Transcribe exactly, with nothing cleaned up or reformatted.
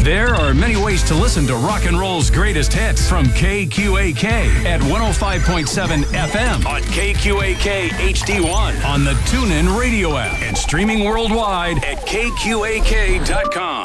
There are many ways to listen to rock and roll's greatest hits from K Q A K at one oh five point seven F M on K Q A K H D one on the TuneIn Radio app and streaming worldwide at K Q A K dot com.